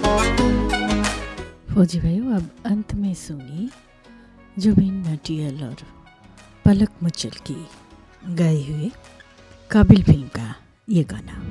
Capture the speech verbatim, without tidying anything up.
फौजी भाइयों, अब अंत में सुनी जुबिन नटियाल और पलक मुचल की गाए हुए काबिल फिल्म का ये गाना।